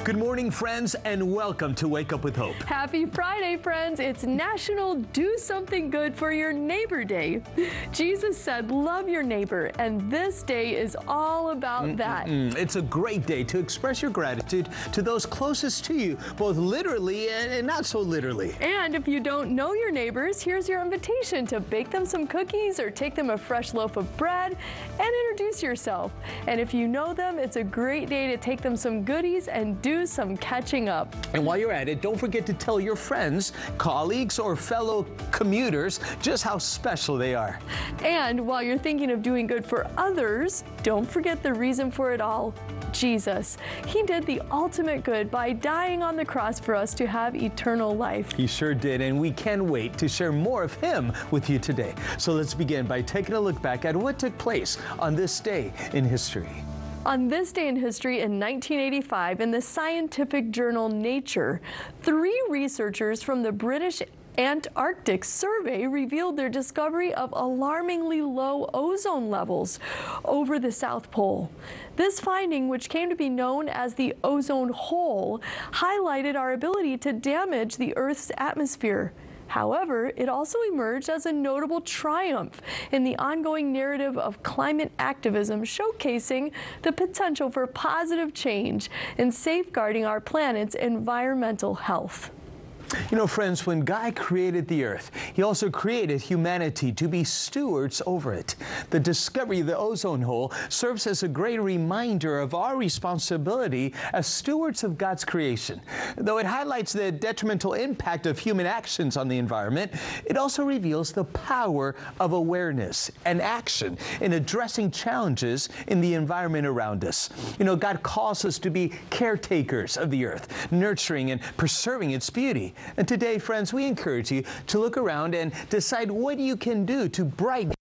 Good morning, friends, and welcome to Wake Up with Hope. Happy Friday, friends. It's National Do Something Good for Your Neighbor Day. Jesus said, love your neighbor, and this day is all about that. It's a great day to express your gratitude to those closest to you, both literally and not so literally. And if you don't know your neighbors, here's your invitation to bake them some cookies or take them a fresh loaf of bread and introduce yourself. And if you know them, it's a great day to take them some goodies and do some catching up. And while you're at it, don't forget to tell your friends, colleagues, or fellow commuters just how special they are. And while you're thinking of doing good for others, don't forget the reason for it all, Jesus. He did the ultimate good by dying on the cross for us to have eternal life. He sure did, and we can't wait to share more of him with you today. So let's begin by taking a look back at what took place on this day in history. On this day in history in 1985, in the scientific journal Nature, 3 researchers from the British Antarctic Survey revealed their discovery of alarmingly low ozone levels over the South Pole. This finding, which came to be known as the ozone hole, highlighted our ability to damage the Earth's atmosphere. However, it also emerged as a notable triumph in the ongoing narrative of climate activism, showcasing the potential for positive change in safeguarding our planet's environmental health. You know, friends, when God created the earth, he also created humanity to be stewards over it. The discovery of the ozone hole serves as a great reminder of our responsibility as stewards of God's creation. Though it highlights the detrimental impact of human actions on the environment, it also reveals the power of awareness and action in addressing challenges in the environment around us. You know, God calls us to be caretakers of the earth, nurturing and preserving its beauty. And today, friends, we encourage you to look around and decide what you can do to brighten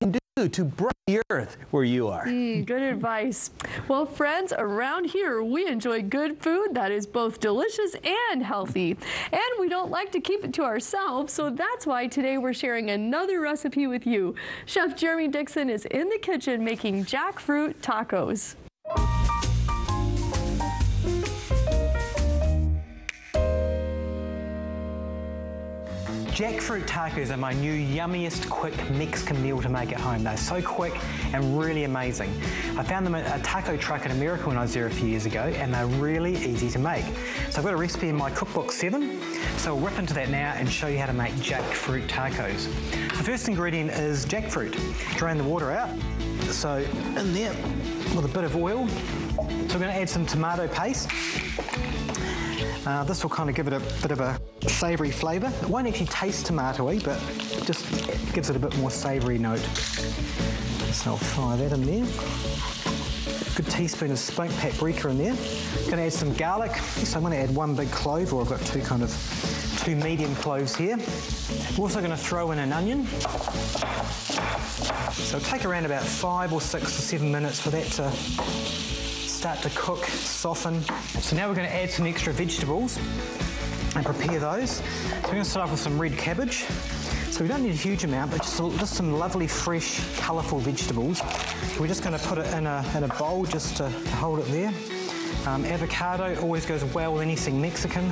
the earth where you are. Good advice. Well, friends, around here, we enjoy good food that is both delicious and healthy. And we don't like to keep it to ourselves, so that's why today we're sharing another recipe with you. Chef Jeremy Dixon is in the kitchen making jackfruit tacos. Jackfruit tacos are my new yummiest quick Mexican meal to make at home. They're so quick and really amazing. I found them at a taco truck in America when I was there a few years ago, and they're really easy to make. So I've got a recipe in my cookbook 7, so we'll rip into that now and show you how to make jackfruit tacos. The first ingredient is jackfruit. Drain the water out. So in there with a bit of oil. So we're going to add some tomato paste. This will kind of give it a bit of a savoury flavour. It won't actually taste tomatoey, but it just gives it a bit more savoury note. So I'll fry that in there. Good teaspoon of smoked paprika in there. Going to add some garlic. So I'm going to add 1 big clove, or I've got 2 medium cloves here. We're also going to throw in an onion. So it'll take around about 5 or 6 or 7 minutes for that to start to cook, soften. So now we're going to add some extra vegetables and prepare those. So we're going to start off with some red cabbage. So we don't need a huge amount, but just some lovely, fresh, colourful vegetables. We're just going to put it in a bowl just to hold it there. Avocado always goes well with anything Mexican.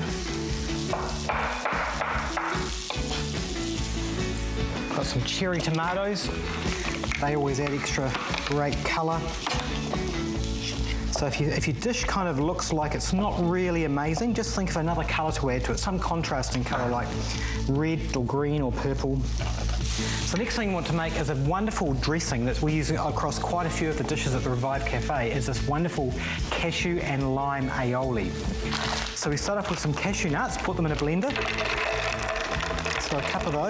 Got some cherry tomatoes. They always add extra great colour. So if your dish kind of looks like it's not really amazing, just think of another colour to add to it, some contrasting colour like red or green or purple. So the next thing we want to make is a wonderful dressing that we use across quite a few of the dishes at the Revive Cafe, is this wonderful cashew and lime aioli. So we start off with some cashew nuts, put them in a blender. So a cup of those.